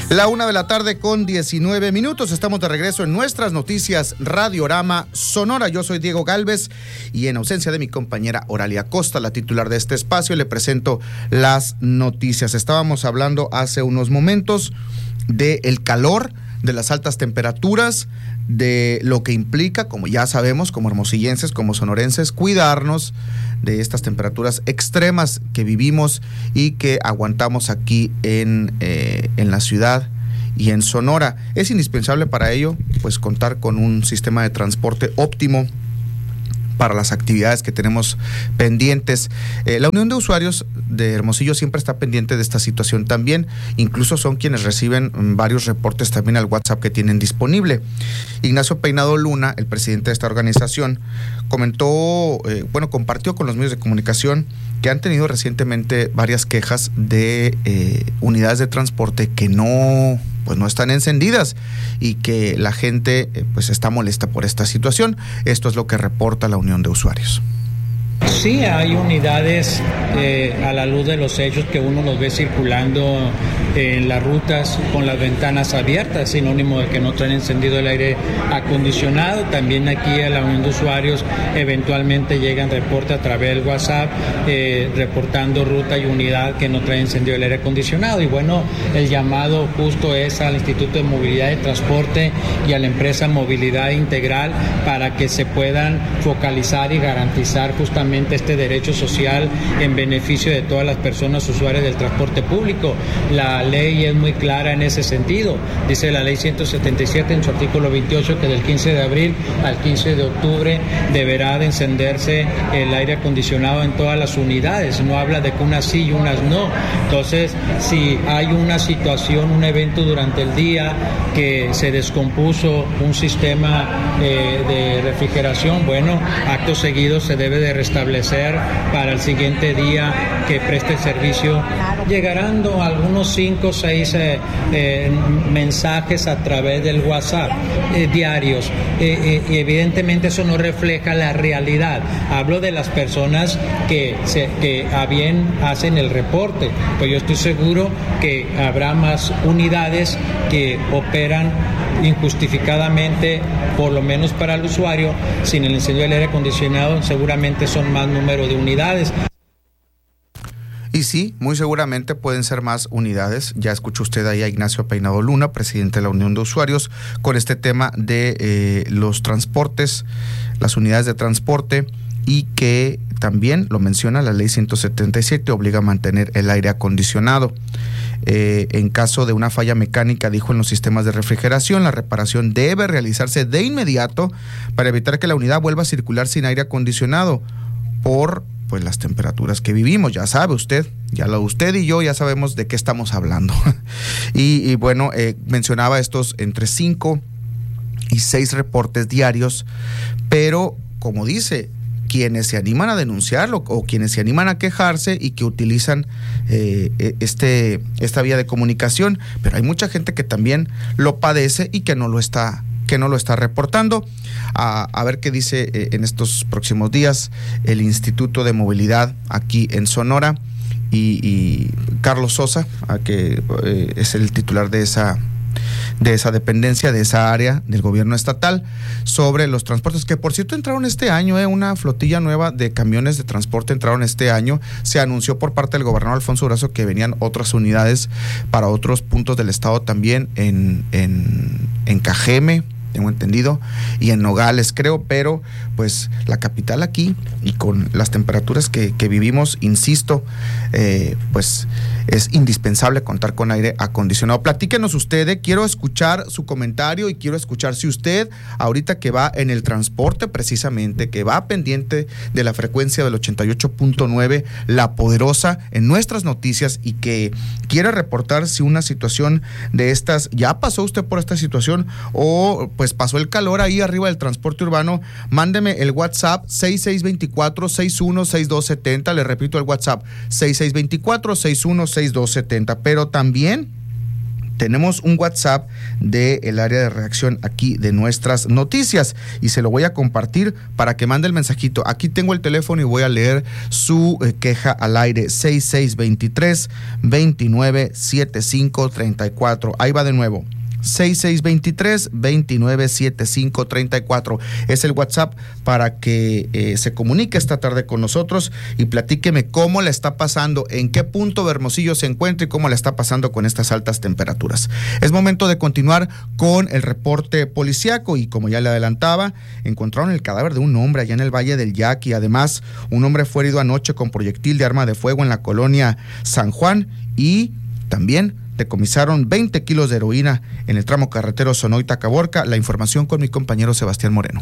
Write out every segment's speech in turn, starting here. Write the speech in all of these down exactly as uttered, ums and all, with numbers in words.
La una de la tarde con diecinueve minutos. Estamos de regreso en nuestras noticias Radiorama Sonora. Yo soy Diego Gálvez y en ausencia de mi compañera Oralia Costa, la titular de este espacio, le presento las noticias. Estábamos hablando hace unos momentos del calor, de las altas temperaturas, de lo que implica, como ya sabemos, como hermosillenses, como sonorenses, cuidarnos de estas temperaturas extremas que vivimos y que aguantamos aquí en, eh, en la ciudad y en Sonora. Es indispensable para ello, pues, contar con un sistema de transporte óptimo para las actividades que tenemos pendientes. Eh, la Unión de Usuarios de Hermosillo siempre está pendiente de esta situación también, incluso son quienes reciben varios reportes también al WhatsApp que tienen disponible. Ignacio Peinado Luna, el presidente de esta organización, comentó, eh, bueno, compartió con los medios de comunicación que han tenido recientemente varias quejas de eh, unidades de transporte que no, pues no están encendidas y que la gente eh, pues está molesta por esta situación. Esto es lo que reporta la Unión de Usuarios. Sí, hay unidades eh, a la luz de los hechos que uno los ve circulando en las rutas con las ventanas abiertas, sinónimo de que no traen encendido el aire acondicionado. También aquí a la Unión de Usuarios eventualmente llegan reportes a través del WhatsApp eh, reportando ruta y unidad que no traen encendido el aire acondicionado. Y bueno, el llamado justo es al Instituto de Movilidad y Transporte y a la empresa Movilidad Integral para que se puedan focalizar y garantizar justamente este derecho social en beneficio de todas las personas usuarias del transporte público. La ley es muy clara en ese sentido. Dice la ley ciento setenta y siete en su artículo veintiocho que del quince de abril al quince de octubre deberá de encenderse el aire acondicionado en todas las unidades. No habla de que unas sí y unas no. Entonces, si hay una situación, un evento durante el día que se descompuso un sistema eh, de refrigeración, bueno, acto seguido se debe de restablecer para el siguiente día que preste el servicio. Llegarán algunos cinco o seis eh, eh, mensajes a través del WhatsApp eh, diarios eh, eh, y evidentemente eso no refleja la realidad. Hablo de las personas que, se, que a bien hacen el reporte, pues yo estoy seguro que habrá más unidades que operan injustificadamente, por lo menos para el usuario, sin el encendido del aire acondicionado. Seguramente son más número de unidades. Y sí, muy seguramente pueden ser más unidades. Ya escuchó usted ahí a Ignacio Peinado Luna, presidente de la Unión de Usuarios, con este tema de eh, los transportes, las unidades de transporte, y que también lo menciona la ley ciento setenta y siete, obliga a mantener el aire acondicionado. Eh, en caso de una falla mecánica, dijo, en los sistemas de refrigeración, la reparación debe realizarse de inmediato para evitar que la unidad vuelva a circular sin aire acondicionado por pues las temperaturas que vivimos. Ya sabe usted, ya lo usted y yo ya sabemos de qué estamos hablando. y, y bueno, eh, mencionaba estos entre cinco y seis reportes diarios, pero como dice, quienes se animan a denunciarlo o quienes se animan a quejarse y que utilizan eh, este esta vía de comunicación, pero hay mucha gente que también lo padece y que no lo está que no lo está reportando. A, a ver qué dice eh, en estos próximos días el Instituto de Movilidad aquí en Sonora y, y Carlos Sosa, a que eh, es el titular de esa de esa dependencia, de esa área del gobierno estatal, sobre los transportes, que por cierto entraron este año, eh, una flotilla nueva de camiones de transporte entraron este año. Se anunció por parte del gobernador Alfonso Durazo que venían otras unidades para otros puntos del estado también, en, en, en Cajeme, tengo entendido, y en Nogales, creo, pero pues la capital aquí, y con las temperaturas que, que vivimos, insisto, eh, pues es indispensable contar con aire acondicionado. Platíquenos usted, quiero escuchar su comentario y quiero escuchar si usted, ahorita que va en el transporte precisamente, que va pendiente de la frecuencia del ochenta y ocho punto nueve, La Poderosa, en nuestras noticias, y que quiere reportar si una situación de estas, ya pasó usted por esta situación o pues pasó el calor ahí arriba del transporte urbano, mándeme el WhatsApp seis seis dos cuatro, seis uno seis dos siete cero, le repito el WhatsApp seis seis dos cuatro, seis uno seis dos siete cero, pero también tenemos un WhatsApp del área de reacción aquí de nuestras noticias y se lo voy a compartir para que mande el mensajito. Aquí tengo el teléfono y voy a leer su eh, queja al aire. seis seis dos tres, dos nueve siete cinco tres cuatro. Ahí va de nuevo. seis seis dos tres, dos nueve siete cinco tres cuatro es el WhatsApp para que eh, se comunique esta tarde con nosotros y platíqueme cómo le está pasando, en qué punto de Hermosillo se encuentra y cómo le está pasando con estas altas temperaturas. Es momento de continuar con el reporte policiaco y como ya le adelantaba, encontraron el cadáver de un hombre allá en el Valle del Yaqui. Además, un hombre fue herido anoche con proyectil de arma de fuego en la colonia San Juan y también decomisaron veinte kilos de heroína en el tramo carretero Sonoita-Caborca. La información con mi compañero Sebastián Moreno.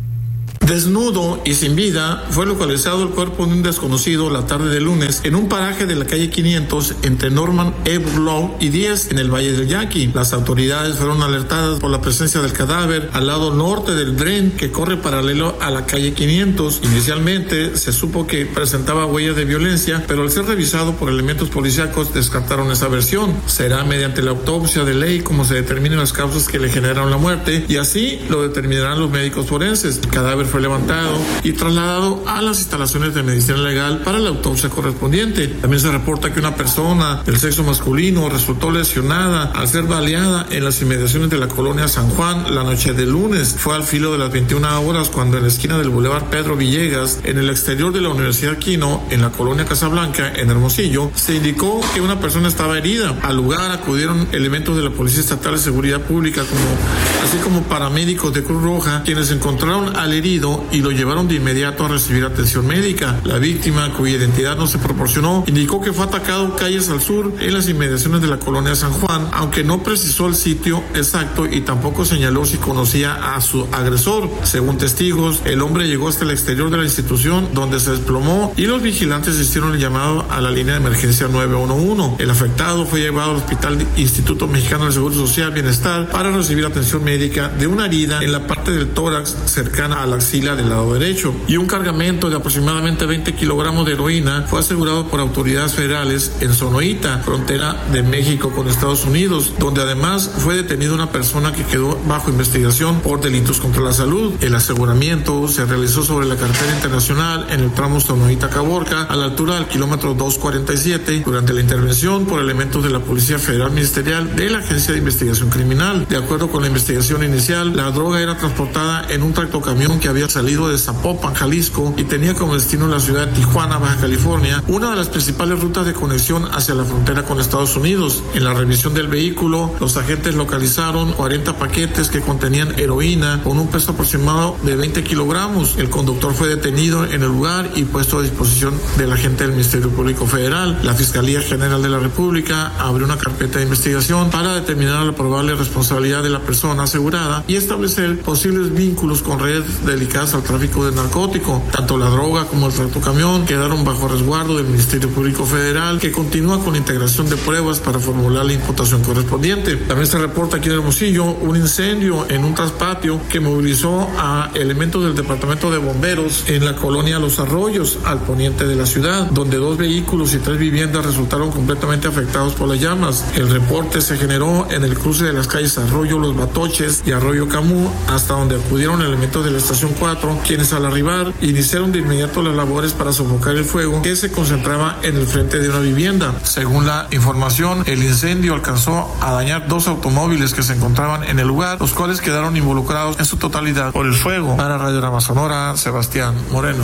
Desnudo y sin vida, fue localizado el cuerpo de un desconocido la tarde de lunes en un paraje de la calle quinientos entre Norman E. Burlow y diez en el Valle del Yaqui. Las autoridades fueron alertadas por la presencia del cadáver al lado norte del dren que corre paralelo a la calle quinientos. Inicialmente se supo que presentaba huellas de violencia, pero al ser revisado por elementos policíacos descartaron esa versión. Será mediante la autopsia de ley como se determinen las causas que le generaron la muerte y así lo determinarán los médicos forenses. El cadáver fue levantado y trasladado a las instalaciones de medicina legal para la autopsia correspondiente. También se reporta que una persona del sexo masculino resultó lesionada al ser baleada en las inmediaciones de la colonia San Juan la noche del lunes. Fue al filo de las veintiuna horas cuando en la esquina del Boulevard Pedro Villegas, en el exterior de la Universidad Quino, en la colonia Casablanca, en Hermosillo, se indicó que una persona estaba herida. Al lugar acudieron elementos de la Policía Estatal de Seguridad Pública, como, así como paramédicos de Cruz Roja, quienes encontraron al herido y lo llevaron de inmediato a recibir atención médica. La víctima, cuya identidad no se proporcionó, indicó que fue atacado calles al sur en las inmediaciones de la colonia San Juan, aunque no precisó el sitio exacto y tampoco señaló si conocía a su agresor. Según testigos, el hombre llegó hasta el exterior de la institución donde se desplomó y los vigilantes hicieron el llamado a la línea de emergencia nueve uno uno. El afectado fue llevado al Hospital Instituto Mexicano del Seguro Social Bienestar para recibir atención médica de una herida en la parte del tórax cercana a la axila del lado derecho, y un cargamento de aproximadamente veinte kilogramos de heroína fue asegurado por autoridades federales en Sonoita, frontera de México con Estados Unidos, donde además fue detenida una persona que quedó bajo investigación por delitos contra la salud. El aseguramiento se realizó sobre la carretera internacional en el tramo Sonoita-Caborca a la altura del kilómetro doscientos cuarenta y siete durante la intervención por elementos de la Policía Federal Ministerial de la Agencia de Investigación Criminal. De acuerdo con la investigación inicial, la droga era transportada en un tractocamión que había salido de Zapopan, Jalisco, y tenía como destino la ciudad de Tijuana, Baja California, una de las principales rutas de conexión hacia la frontera con Estados Unidos. En la revisión del vehículo, los agentes localizaron cuarenta paquetes que contenían heroína con un peso aproximado de veinte kilogramos. El conductor fue detenido en el lugar y puesto a disposición del agente del Ministerio Público Federal. La Fiscalía General de la República abrió una carpeta de investigación para determinar la probable responsabilidad de la persona asegurada y establecer posibles vínculos con redes delicadas al tráfico de narcótico. Tanto la droga como el tractocamión quedaron bajo resguardo del Ministerio Público Federal, que continúa con la integración de pruebas para formular la imputación correspondiente. También se reporta aquí en Hermosillo un incendio en un traspatio que movilizó a elementos del Departamento de Bomberos en la colonia Los Arroyos, al poniente de la ciudad, donde dos vehículos y tres viviendas resultaron completamente afectados por las llamas. El reporte se generó en el cruce de las calles Arroyo Los Batoches y Arroyo Camú, hasta donde acudieron elementos de la estación cuatro, quienes al arribar iniciaron de inmediato las labores para sofocar el fuego que se concentraba en el frente de una vivienda. Según la información, el incendio alcanzó a dañar dos automóviles que se encontraban en el lugar, los cuales quedaron involucrados en su totalidad por el fuego. Para Radio Rama Sonora, Sebastián Moreno.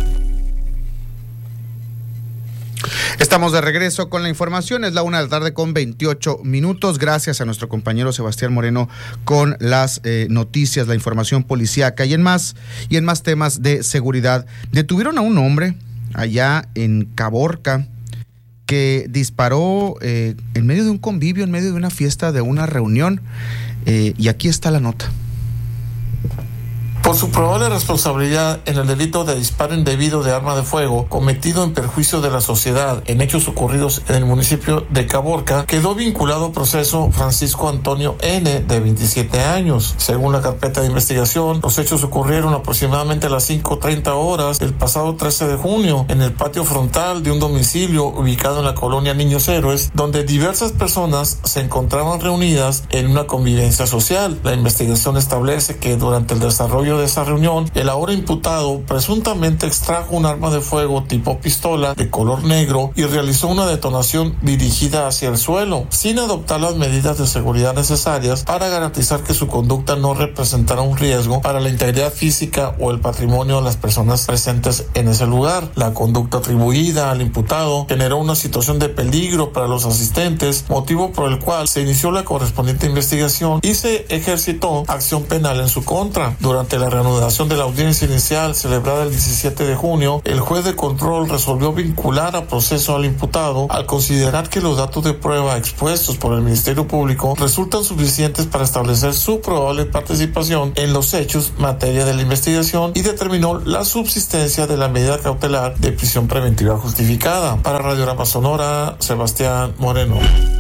Estamos de regreso con la información, es la una de la tarde con veintiocho minutos, gracias a nuestro compañero Sebastián Moreno con las eh, noticias, la información policíaca y en más, y en más temas de seguridad. Detuvieron a un hombre allá en Caborca que disparó eh, en medio de un convivio, en medio de una fiesta, de una reunión, eh, y aquí está la nota. Por su probable responsabilidad en el delito de disparo indebido de arma de fuego cometido en perjuicio de la sociedad en hechos ocurridos en el municipio de Caborca, quedó vinculado a proceso Francisco Antonio N., de veintisiete años. Según la carpeta de investigación, los hechos ocurrieron aproximadamente a las cinco treinta horas del pasado trece de junio en el patio frontal de un domicilio ubicado en la colonia Niños Héroes, donde diversas personas se encontraban reunidas en una convivencia social. La investigación establece que durante el desarrollo de esa reunión, el ahora imputado presuntamente extrajo un arma de fuego tipo pistola de color negro y realizó una detonación dirigida hacia el suelo, sin adoptar las medidas de seguridad necesarias para garantizar que su conducta no representara un riesgo para la integridad física o el patrimonio de las personas presentes en ese lugar. La conducta atribuida al imputado generó una situación de peligro para los asistentes, motivo por el cual se inició la correspondiente investigación y se ejercitó acción penal en su contra. Durante la reanudación de la audiencia inicial celebrada el diecisiete de junio, el juez de control resolvió vincular a proceso al imputado al considerar que los datos de prueba expuestos por el Ministerio Público resultan suficientes para establecer su probable participación en los hechos materia de la investigación y determinó la subsistencia de la medida cautelar de prisión preventiva justificada. Para Radiorama Sonora, Sebastián Moreno.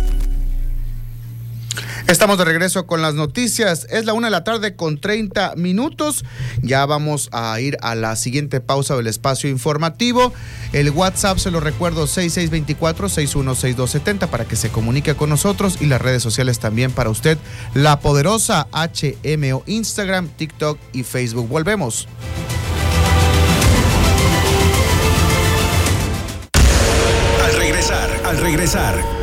Estamos de regreso con las noticias. Es la una de la tarde con treinta minutos. Ya vamos a ir a la siguiente pausa del espacio informativo. El WhatsApp, se lo recuerdo, seis seis dos cuatro, seis uno seis dos siete cero para que se comunique con nosotros, y las redes sociales también para usted, La Poderosa H M O, Instagram, TikTok y Facebook. Volvemos. Al regresar, al regresar.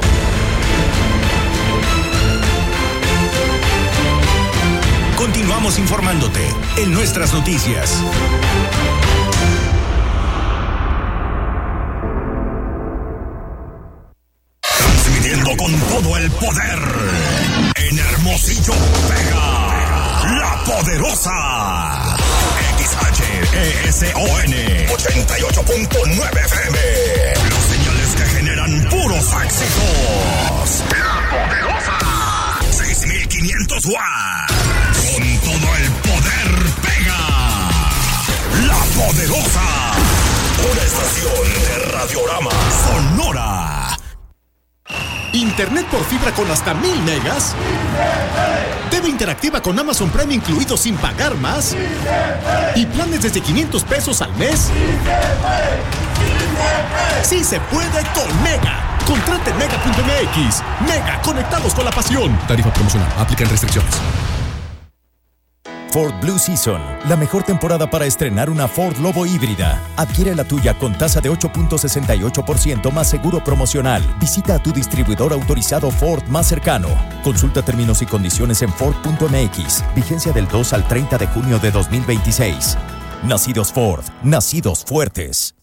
Continuamos informándote en nuestras noticias. Transmitiendo con todo el poder en Hermosillo, Vega, La Poderosa. X H E S O N ochenta y ocho punto nueve F M. Las señales que generan puros éxitos. La Poderosa. seis mil quinientos watts. Con todo el poder pega. La Poderosa. Una estación de Radiorama Sonora. ¿Internet por fibra con hasta mil megas? ¿T V interactiva con Amazon Prime incluido sin pagar más? ¿Y planes desde quinientos pesos al mes? ¡Sí se puede con Mega! Contrate en mega punto m x. Mega, conectados con la pasión. Tarifa promocional. Aplican restricciones. Ford Blue Season, la mejor temporada para estrenar una Ford Lobo híbrida. Adquiere la tuya con tasa de ocho punto sesenta y ocho por ciento más seguro promocional. Visita a tu distribuidor autorizado Ford más cercano. Consulta términos y condiciones en Ford punto m x. Vigencia del dos al treinta de junio de dos mil veintiséis. Nacidos Ford, nacidos fuertes.